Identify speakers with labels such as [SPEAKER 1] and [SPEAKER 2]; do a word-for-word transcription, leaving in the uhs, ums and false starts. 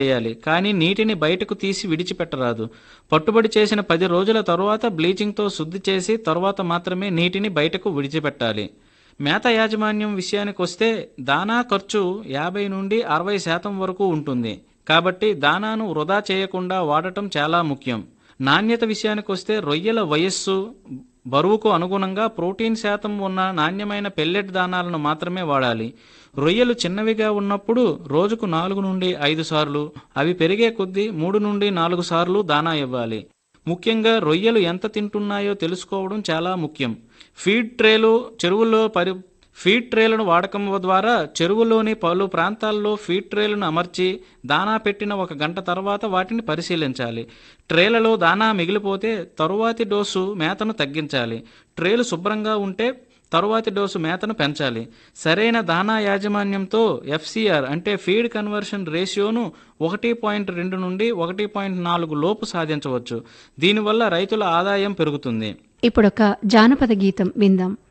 [SPEAKER 1] చేయాలి, కానీ నీటిని బయటకు తీసి విడిచిపెట్టరాదు. పట్టుబడి చేసిన పది రోజుల తరువాత బ్లీచింగ్తో శుద్ధి చేసి తరువాత మాత్రమే నీటిని బయటకు విడిచిపెట్టాలి. మేత యాజమాన్యం విషయానికొస్తే దానా ఖర్చు యాభై నుండి అరవై శాతం వరకు ఉంటుంది. కాబట్టి దానాను వృధా చేయకుండా వాడటం చాలా ముఖ్యం. నాణ్యత విషయానికొస్తే రొయ్యల వయస్సు, బరువుకు అనుగుణంగా ప్రోటీన్ శాతం ఉన్న నాణ్యమైన పెల్లెట్ దానాలను మాత్రమే వాడాలి. రొయ్యలు చిన్నవిగా ఉన్నప్పుడు రోజుకు నాలుగు నుండి ఐదు సార్లు, అవి పెరిగే కొద్దీ మూడు నుండి నాలుగు సార్లు దానా ఇవ్వాలి. ముఖ్యంగా రొయ్యలు ఎంత తింటున్నాయో తెలుసుకోవడం చాలా ముఖ్యం. ఫీడ్ ట్రేలు చెరువుల్లో పరి ఫీడ్ ట్రేలను వాడకం ద్వారా చెరువులోని పలు ప్రాంతాల్లో ఫీడ్ ట్రేలను అమర్చి దానా పెట్టిన ఒక గంట తర్వాత వాటిని పరిశీలించాలి. ట్రేలలో దానా మిగిలిపోతే తరువాతి డోసు మేతను తగ్గించాలి. ట్రేలు శుభ్రంగా ఉంటే తరువాతి డోసు మేతను పెంచాలి. సరైన దానా యాజమాన్యంతో ఎఫ్సిఆర్ అంటే ఫీడ్ కన్వర్షన్ రేషియోను ఒకటి పాయింట్ రెండు నుండి ఒకటి పాయింట్ నాలుగు లోపు సాధించవచ్చు. దీనివల్ల రైతుల ఆదాయం పెరుగుతుంది.
[SPEAKER 2] ఇప్పుడొక జానపద గీతం విందాం.